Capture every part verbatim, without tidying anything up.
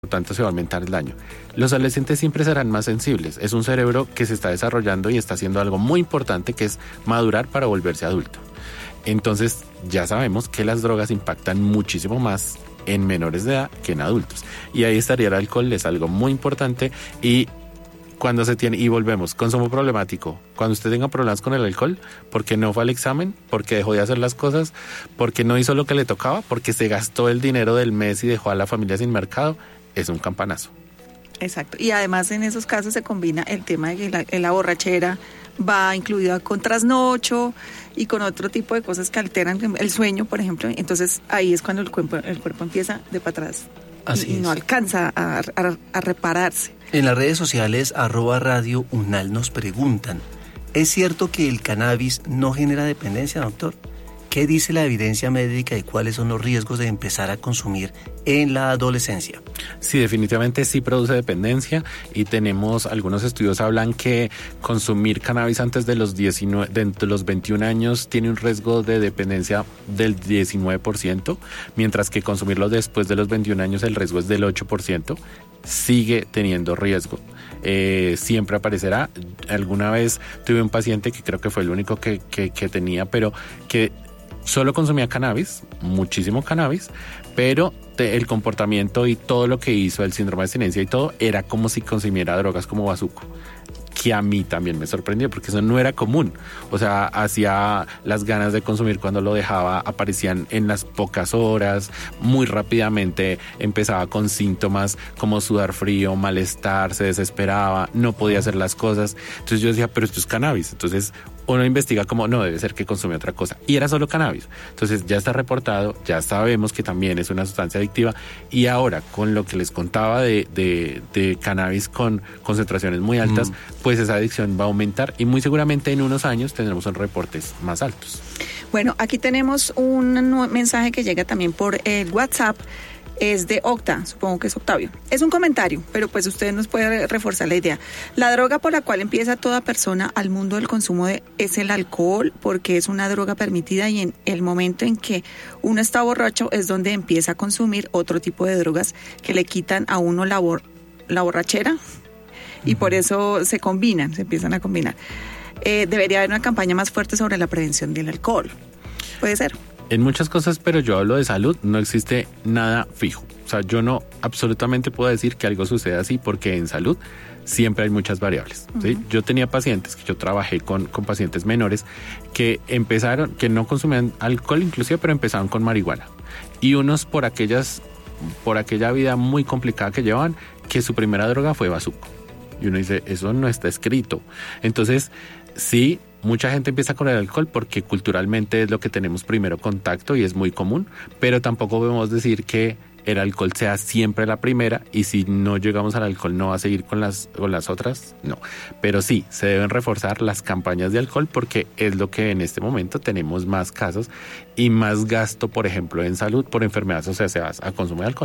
por tanto se va a aumentar el daño. Los adolescentes siempre serán más sensibles. Es un cerebro que se está desarrollando y está haciendo algo muy importante, que es madurar para volverse adulto. Entonces ya sabemos que las drogas impactan muchísimo más en menores de edad que en adultos. Y ahí estaría el alcohol, es algo muy importante. Y cuando se tiene, y volvemos, consumo problemático. Cuando usted tenga problemas con el alcohol, porque no fue al examen, porque dejó de hacer las cosas, porque no hizo lo que le tocaba, porque se gastó el dinero del mes y dejó a la familia sin mercado, es un campanazo. Exacto. Y además en esos casos se combina el tema de que la, la borrachera va incluida con trasnocho y con otro tipo de cosas que alteran el sueño, por ejemplo. Entonces ahí es cuando el cuerpo, el cuerpo empieza de para atrás. Así y, y es. no alcanza a, a, a repararse. En las redes sociales, arroba Radio Unal, nos preguntan, ¿es cierto que el cannabis no genera dependencia, doctor? ¿Qué dice la evidencia médica y cuáles son los riesgos de empezar a consumir en la adolescencia? Sí, definitivamente sí produce dependencia, y tenemos algunos estudios hablan que consumir cannabis antes de los diecinueve, de los veintiún años tiene un riesgo de dependencia del diecinueve por ciento, mientras que consumirlo después de los veintiún años el riesgo es del ocho por ciento. Sigue teniendo riesgo. Eh, siempre aparecerá. Alguna vez tuve un paciente que creo que fue el único que, que, que tenía, pero que solo consumía cannabis, muchísimo cannabis, pero te, el comportamiento y todo lo que hizo, el síndrome de abstinencia y todo, era como si consumiera drogas como bazuco, que a mí también me sorprendió, porque eso no era común. O sea, hacía las ganas de consumir cuando lo dejaba, aparecían en las pocas horas, muy rápidamente empezaba con síntomas como sudar frío, malestar, se desesperaba, no podía hacer las cosas. Entonces yo decía, pero esto es cannabis. Entonces uno investiga como, no, debe ser que consume otra cosa. Y era solo cannabis. Entonces ya está reportado, ya sabemos que también es una sustancia adictiva. Y ahora, con lo que les contaba de, de, de cannabis con concentraciones muy altas, mm. pues esa adicción va a aumentar y muy seguramente en unos años tendremos unos reportes más altos. Bueno, aquí tenemos un mensaje que llega también por el WhatsApp. Es de Octa, supongo que es Octavio. Es un comentario, pero pues usted nos puede reforzar la idea. La droga por la cual empieza toda persona al mundo del consumo de, es el alcohol, porque es una droga permitida, y en el momento en que uno está borracho es donde empieza a consumir otro tipo de drogas que le quitan a uno la, bor- la borrachera, y uh-huh. por eso se combinan, se empiezan a combinar. Eh, debería haber una campaña más fuerte sobre la prevención del alcohol. Puede ser. En muchas cosas, pero yo hablo de salud, no existe nada fijo. O sea, yo no absolutamente puedo decir que algo suceda así, porque en salud siempre hay muchas variables, ¿sí? Uh-huh. Yo tenía pacientes, que yo trabajé con, con pacientes menores que empezaron, que no consumían alcohol inclusive, pero empezaron con marihuana. Y unos por aquellas, por aquella vida muy complicada que llevaban, que su primera droga fue bazuco. Y uno dice, eso no está escrito. Entonces, sí, mucha gente empieza con el alcohol porque culturalmente es lo que tenemos primero contacto y es muy común, pero tampoco podemos decir que el alcohol sea siempre la primera, y si no llegamos al alcohol no va a seguir con las, con las otras, no. Pero sí, se deben reforzar las campañas de alcohol, porque es lo que en este momento tenemos más casos y más gasto, por ejemplo, en salud por enfermedades asociadas a consumo de alcohol.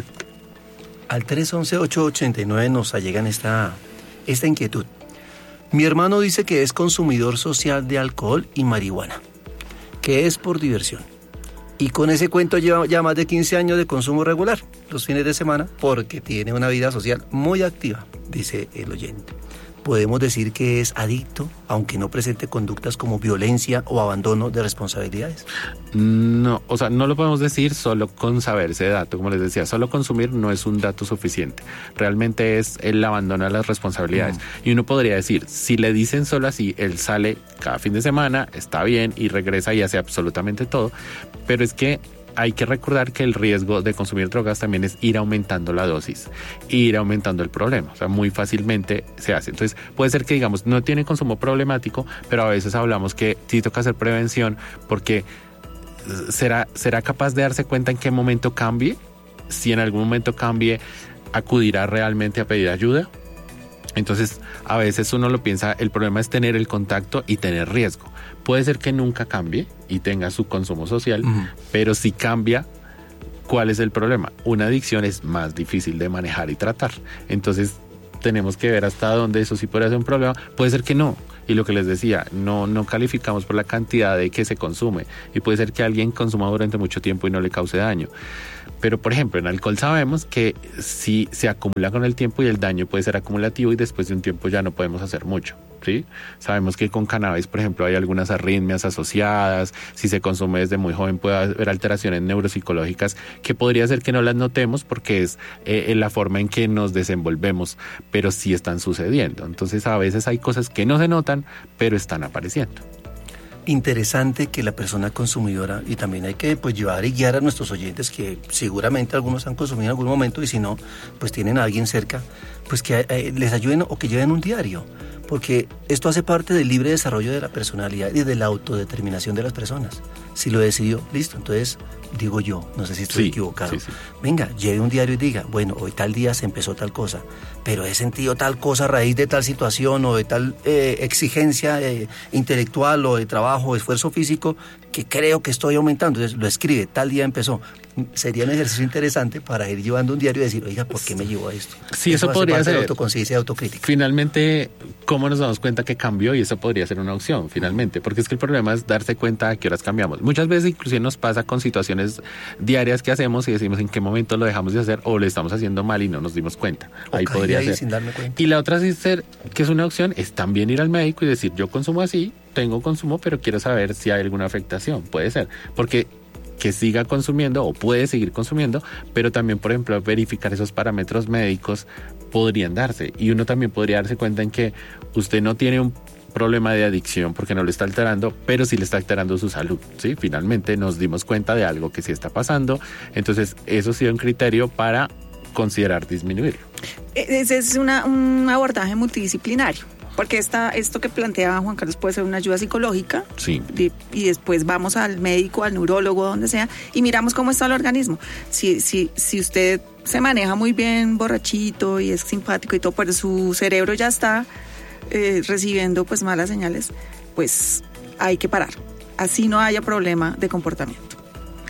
Al tres once, ocho ochenta y nueve nos allegan esta, esta inquietud. Mi hermano dice que es consumidor social de alcohol y marihuana, que es por diversión. Y con ese cuento lleva ya más de quince años de consumo regular, los fines de semana, porque tiene una vida social muy activa, dice el oyente. Podemos decir que es adicto, aunque no presente conductas como violencia o abandono de responsabilidades. No, o sea, no lo podemos decir solo con saber ese dato. Como les decía, solo consumir no es un dato suficiente. Realmente es el abandono de las responsabilidades. Mm. Y uno podría decir, si le dicen solo así, él sale cada fin de semana, está bien, y regresa y hace absolutamente todo. Pero es que hay que recordar que el riesgo de consumir drogas también es ir aumentando la dosis, ir aumentando el problema. O sea, muy fácilmente se hace. Entonces, puede ser que, digamos, no tiene consumo problemático, pero a veces hablamos que sí toca hacer prevención, porque será, será capaz de darse cuenta en qué momento cambie. Si en algún momento cambie, acudirá realmente a pedir ayuda. Entonces, a veces uno lo piensa, el problema es tener el contacto y tener riesgo. Puede ser que nunca cambie y tenga su consumo social, uh-huh. pero si cambia, ¿cuál es el problema? Una adicción es más difícil de manejar y tratar. Entonces, tenemos que ver hasta dónde eso sí podría ser un problema. Puede ser que no. Y lo que les decía, no, no calificamos por la cantidad de que se consume. Y puede ser que alguien consuma durante mucho tiempo y no le cause daño. Pero, por ejemplo, en alcohol sabemos que sí se acumula con el tiempo y el daño puede ser acumulativo y después de un tiempo ya no podemos hacer mucho, ¿sí? Sabemos que con cannabis, por ejemplo, hay algunas arritmias asociadas. Si se consume desde muy joven puede haber alteraciones neuropsicológicas que podría ser que no las notemos porque es eh, la forma en que nos desenvolvemos, pero sí están sucediendo. Entonces, a veces hay cosas que no se notan, pero están apareciendo. Interesante que la persona consumidora, y también hay que pues llevar y guiar a nuestros oyentes que seguramente algunos han consumido en algún momento y si no, pues tienen a alguien cerca, pues que eh, les ayuden o que lleven un diario, porque esto hace parte del libre desarrollo de la personalidad y de la autodeterminación de las personas. Si lo decidió, listo, entonces digo yo, no sé si estoy sí, equivocado, sí, sí. venga, lleve un diario y diga, bueno, hoy tal día se empezó tal cosa, pero he sentido tal cosa a raíz de tal situación o de tal eh, exigencia eh, intelectual o de trabajo o esfuerzo físico que creo que estoy aumentando. Entonces lo escribe, tal día empezó. Sería un ejercicio interesante para ir llevando un diario y decir, oiga, ¿por qué me llevó a esto? Sí, eso, eso podría ser. De autoconciencia y autocrítica. Finalmente, ¿cómo nos damos cuenta que cambió? Y eso podría ser una opción, finalmente. Porque es que el problema es darse cuenta a qué horas cambiamos. Muchas veces inclusive nos pasa con situaciones diarias que hacemos y decimos en qué momento lo dejamos de hacer o lo estamos haciendo mal y no nos dimos cuenta. Ahí okay, podría ahí ser. Sin darme cuenta. Y la otra sí ser, que es una opción, es también ir al médico y decir, yo consumo así, tengo consumo, pero quiero saber si hay alguna afectación. Puede ser. Porque que siga consumiendo o puede seguir consumiendo, pero también, por ejemplo, verificar esos parámetros médicos podrían darse. Y uno también podría darse cuenta en que usted no tiene un problema de adicción porque no lo está alterando, pero sí le está alterando su salud, ¿sí? Finalmente nos dimos cuenta de algo que sí está pasando. Entonces, eso sí es un criterio para considerar disminuirlo. Ese es una, un abordaje multidisciplinario. Porque esta, esto que plantea Juan Carlos puede ser una ayuda psicológica. Sí. Y, y después vamos al médico, al neurólogo, donde sea, y miramos cómo está el organismo. Si, si, si usted se maneja muy bien, borrachito y es simpático y todo, pero su cerebro ya está eh, recibiendo pues malas señales, pues hay que parar. Así no haya problema de comportamiento.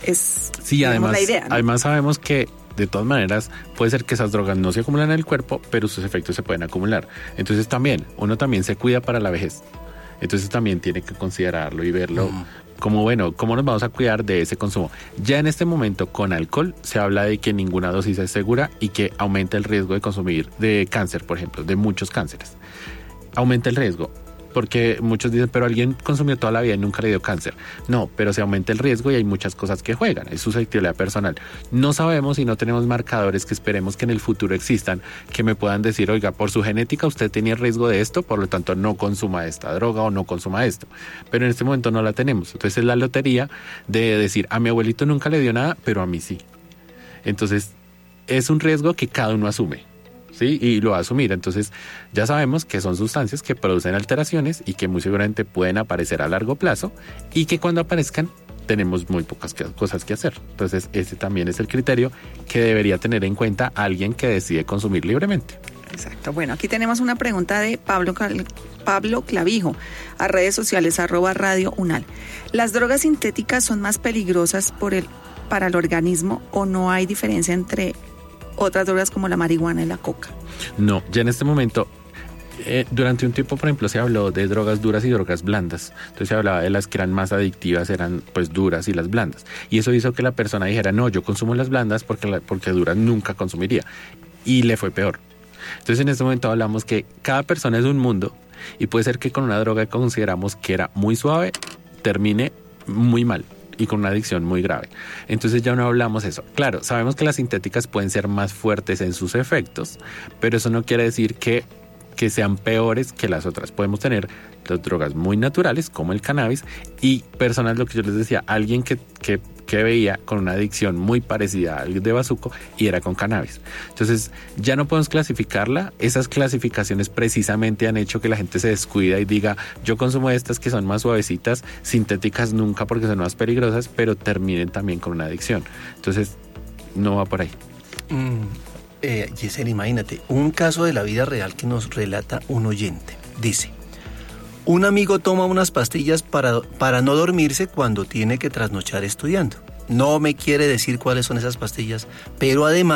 Es sí, además, la idea, ¿no? Además sabemos que de todas maneras, puede ser que esas drogas no se acumulan en el cuerpo, pero sus efectos se pueden acumular. Entonces también, uno también se cuida para la vejez. Entonces también tiene que considerarlo y verlo mm. como, bueno, ¿cómo nos vamos a cuidar de ese consumo? Ya en este momento, con alcohol, se habla de que ninguna dosis es segura y que aumenta el riesgo de consumir de cáncer, por ejemplo, de muchos cánceres. Aumenta el riesgo. Porque muchos dicen, pero alguien consumió toda la vida y nunca le dio cáncer. No, pero se aumenta el riesgo y hay muchas cosas que juegan. Es susceptibilidad personal. No sabemos y no tenemos marcadores que esperemos que en el futuro existan, que me puedan decir, oiga, por su genética usted tenía riesgo de esto, por lo tanto no consuma esta droga o no consuma esto. Pero en este momento no la tenemos. Entonces es la lotería de decir, a mi abuelito nunca le dio nada, pero a mí sí. Entonces es un riesgo que cada uno asume. ¿Sí? Y lo va a asumir. Entonces ya sabemos que son sustancias que producen alteraciones y que muy seguramente pueden aparecer a largo plazo y que cuando aparezcan tenemos muy pocas cosas que hacer. Entonces ese también es el criterio que debería tener en cuenta alguien que decide consumir libremente. Exacto. Bueno, aquí tenemos una pregunta de Pablo, Pablo Clavijo a redes sociales arroba Radio Unal. ¿Las drogas sintéticas son más peligrosas por el, para el organismo o no hay diferencia entre otras drogas como la marihuana y la coca? No, ya en este momento, eh, durante un tiempo, por ejemplo, se habló de drogas duras y drogas blandas. Entonces se hablaba de las que eran más adictivas, eran pues duras y las blandas. Y eso hizo que la persona dijera, no, yo consumo las blandas porque, la, porque duras nunca consumiría. Y le fue peor. Entonces en este momento hablamos que cada persona es un mundo y puede ser que con una droga que consideramos que era muy suave, termine muy mal y con una adicción muy grave. Entonces ya no hablamos eso. Claro, sabemos que las sintéticas pueden ser más fuertes en sus efectos, pero eso no quiere decir que, que sean peores que las otras. Podemos tener las drogas muy naturales, como el cannabis, y personas, lo que yo les decía, alguien que, que, que veía con una adicción muy parecida al de bazuco y era con cannabis. Entonces ya no podemos clasificarla. Esas clasificaciones precisamente han hecho que la gente se descuida y diga, yo consumo estas que son más suavecitas, sintéticas nunca porque son más peligrosas, pero terminen también con una adicción. Entonces no va por ahí. Mm, eh, Yesenia, imagínate, un caso de la vida real que nos relata un oyente. Dice, un amigo toma unas pastillas para, para no dormirse cuando tiene que trasnochar estudiando. No me quiere decir cuáles son esas pastillas, pero además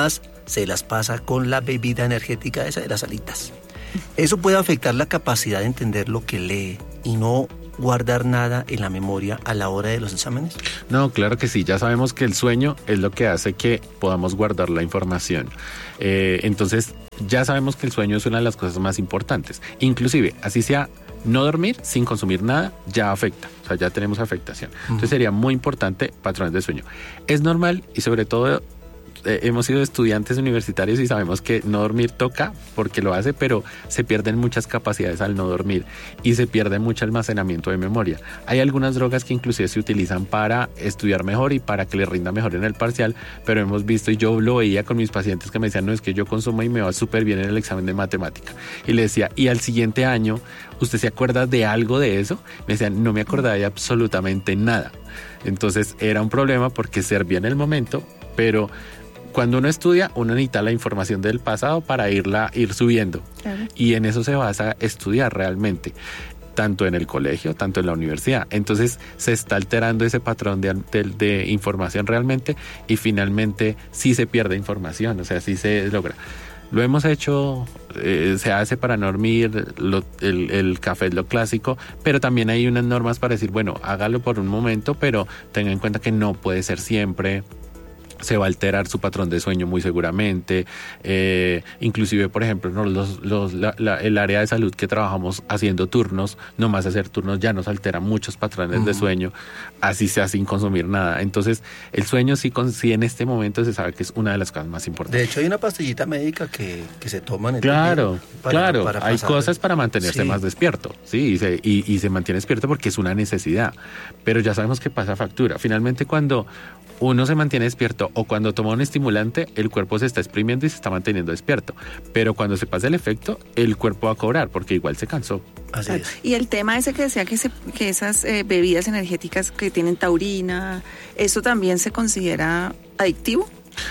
se las pasa con la bebida energética esa de las alitas. Eso puede afectar la capacidad de entender lo que lee y no guardar nada en la memoria a la hora de los exámenes. No, claro que sí. Ya sabemos que el sueño es lo que hace que podamos guardar la información. Eh, entonces, ya sabemos que el sueño es una de las cosas más importantes. Inclusive, así sea, no dormir sin consumir nada ya afecta. O sea, ya tenemos afectación. Entonces, uh-huh. sería muy importante patrones de sueño. Es normal y sobre todo eh, hemos sido estudiantes universitarios y sabemos que no dormir toca porque lo hace, pero se pierden muchas capacidades al no dormir y se pierde mucho almacenamiento de memoria. Hay algunas drogas que inclusive se utilizan para estudiar mejor y para que le rinda mejor en el parcial, pero hemos visto, y yo lo veía con mis pacientes que me decían, no, es que yo consumo y me va súper bien en el examen de matemática. Y le decía, y al siguiente año, ¿usted se acuerda de algo de eso? Me decían, no me acordaba de absolutamente nada. Entonces era un problema porque servía en el momento, pero cuando uno estudia, uno necesita la información del pasado para irla ir subiendo. Claro. Y en eso se basa estudiar realmente, tanto en el colegio, tanto en la universidad. Entonces se está alterando ese patrón de, de, de información realmente y finalmente sí se pierde información, o sea, sí se logra. Lo hemos hecho, eh, se hace para no dormir, lo, el, el café es lo clásico, pero también hay unas normas para decir, bueno, hágalo por un momento, pero tenga en cuenta que no puede ser siempre. Se va a alterar su patrón de sueño muy seguramente, eh, inclusive por ejemplo ¿no? los, los, la, la, el área de salud que trabajamos haciendo turnos, nomás hacer turnos ya nos altera muchos patrones uh-huh. de sueño, así sea sin consumir nada. Entonces el sueño sí, sí en este momento se sabe que es una de las cosas más importantes. De hecho hay una pastillita médica que, que se toma en el Claro, para, claro, para hay cosas para mantenerse sí. más despierto, sí, y se, y, y se mantiene despierto porque es una necesidad, pero ya sabemos que pasa factura. Finalmente cuando uno se mantiene despierto o cuando toma un estimulante, el cuerpo se está exprimiendo y se está manteniendo despierto. Pero cuando se pasa el efecto, el cuerpo va a cobrar porque igual se cansó. Así es. Y el tema ese que decía que, se, que esas eh, bebidas energéticas que tienen taurina, ¿eso también se considera adictivo?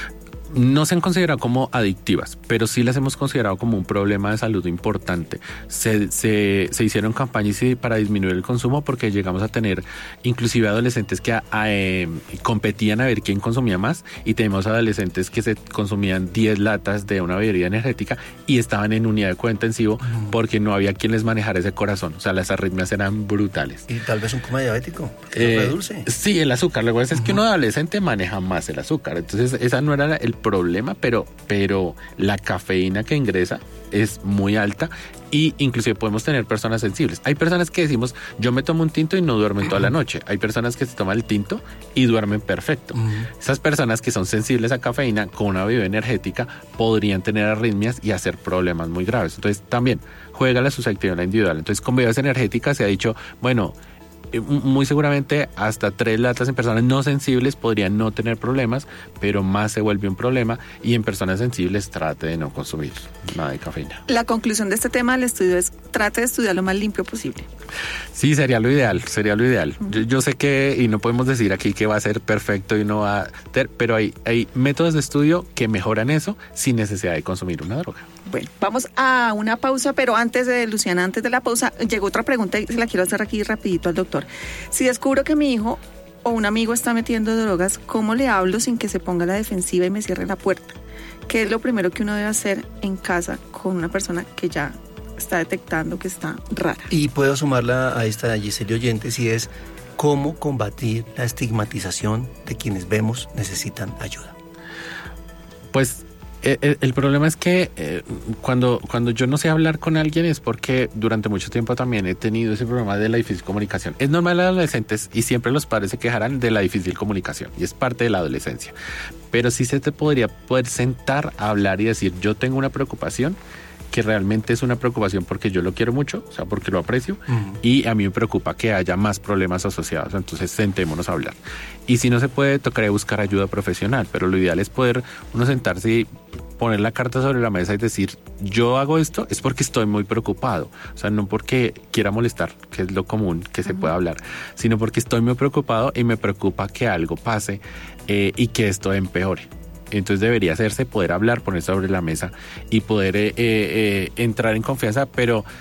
No se han considerado como adictivas, pero sí las hemos considerado como un problema de salud importante. Se, se, se hicieron campañas para disminuir el consumo porque llegamos a tener inclusive adolescentes que a, a, eh, competían a ver quién consumía más, y tenemos adolescentes que se consumían diez latas de una bebida energética y estaban en unidad de cuidado intensivo uh-huh. porque no había quien les manejara ese corazón. O sea, las arritmias eran brutales. Y tal vez un coma diabético, porque eh, es dulce. Sí, el azúcar. Lo que pasa uh-huh. es que un adolescente maneja más el azúcar. Entonces, esa no era el problema, pero, pero la cafeína que ingresa es muy alta y inclusive podemos tener personas sensibles. Hay personas que decimos, yo me tomo un tinto y no duermen toda la noche. Hay personas que se toman el tinto y duermen perfecto. Uh-huh. Esas personas que son sensibles a cafeína con una bebida energética podrían tener arritmias y hacer problemas muy graves. Entonces también juega la susceptibilidad individual. Entonces con bebidas energéticas se ha dicho, bueno, muy seguramente hasta tres latas en personas no sensibles podrían no tener problemas, pero más se vuelve un problema, y en personas sensibles trate de no consumir nada de cafeína. La conclusión de este tema del estudio es trate de estudiar lo más limpio posible. Sí, sería lo ideal, sería lo ideal. Uh-huh. Yo, yo sé que, y no podemos decir aquí que va a ser perfecto y no va a ter, pero hay, hay métodos de estudio que mejoran eso sin necesidad de consumir una droga. Bueno, vamos a una pausa, pero antes de, Luciana, antes de la pausa, llegó otra pregunta y se la quiero hacer aquí rapidito al doctor. Si descubro que mi hijo o un amigo está metiendo drogas, ¿cómo le hablo sin que se ponga a la defensiva y me cierre la puerta? ¿Qué es lo primero que uno debe hacer en casa con una persona que ya está detectando que está rara? Y puedo sumarla a esta Giselle oyente, si es cómo combatir la estigmatización de quienes vemos necesitan ayuda. Pues El, el problema es que eh, cuando, cuando yo no sé hablar con alguien es porque durante mucho tiempo también he tenido ese problema de la difícil comunicación. Es normal en los adolescentes y siempre los padres se quejarán de la difícil comunicación y es parte de la adolescencia. Pero sí se te podría poder sentar a hablar y decir, yo tengo una preocupación que realmente es una preocupación porque yo lo quiero mucho, o sea, porque lo aprecio, uh-huh. y a mí me preocupa que haya más problemas asociados, entonces sentémonos a hablar. Y si no se puede, tocaré buscar ayuda profesional, pero lo ideal es poder uno sentarse y poner la carta sobre la mesa y decir, yo hago esto es porque estoy muy preocupado, o sea, no porque quiera molestar, que es lo común que se uh-huh. pueda hablar, sino porque estoy muy preocupado y me preocupa que algo pase eh, y que esto empeore. Entonces debería hacerse, poder hablar, poner sobre la mesa y poder eh, eh, entrar en confianza, pero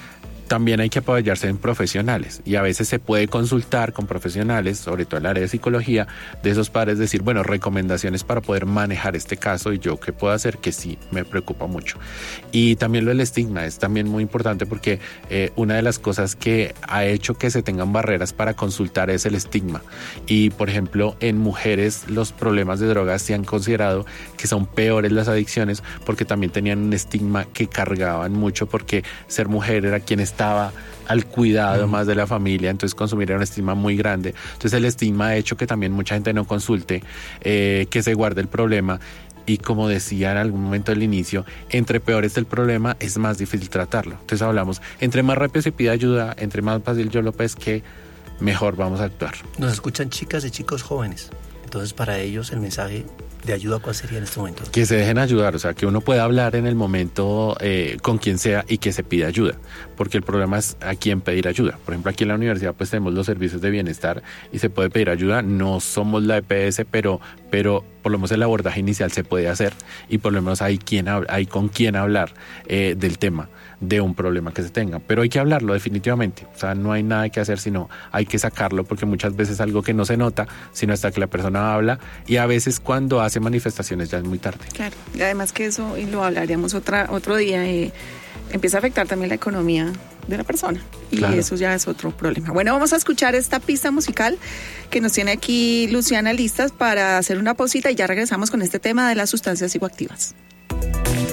también hay que apoyarse en profesionales y a veces se puede consultar con profesionales, sobre todo en el área de psicología, de esos padres, decir, bueno, recomendaciones para poder manejar este caso y yo qué puedo hacer, que sí me preocupa mucho. Y también lo del estigma es también muy importante porque eh, una de las cosas que ha hecho que se tengan barreras para consultar es el estigma. Y por ejemplo, en mujeres los problemas de drogas se han considerado que son peores las adicciones porque también tenían un estigma que cargaban mucho porque ser mujer era quien estaba al cuidado mm. más de la familia, entonces consumir era un estigma muy grande. Entonces el estigma ha hecho que también mucha gente no consulte, eh, que se guarde el problema. Y como decía en algún momento del inicio, entre peor es el problema, es más difícil tratarlo. Entonces hablamos, entre más rápido se pide ayuda, entre más fácil yo lo pesque, mejor vamos a actuar. Nos escuchan chicas y chicos jóvenes. Entonces para ellos el mensaje de ayuda, ¿cuál sería en este momento? Que se dejen ayudar, o sea, que uno pueda hablar en el momento eh, con quien sea y que se pida ayuda, porque el problema es a quién pedir ayuda. Por ejemplo, aquí en la universidad pues tenemos los servicios de bienestar y se puede pedir ayuda, no somos la E P S, pero, pero por lo menos el abordaje inicial se puede hacer y por lo menos hay, quien, hay con quién hablar eh, del tema, de un problema que se tenga, pero hay que hablarlo definitivamente, o sea, no hay nada que hacer, sino hay que sacarlo porque muchas veces es algo que no se nota, sino hasta que la persona habla y a veces cuando hace manifestaciones ya es muy tarde. Claro, y además que eso, y lo hablaríamos otra, otro día, eh, empieza a afectar también la economía de la persona y claro. Eso ya es otro problema. Bueno, vamos a escuchar esta pista musical que nos tiene aquí Luciana listas para hacer una pausita y ya regresamos con este tema de las sustancias psicoactivas.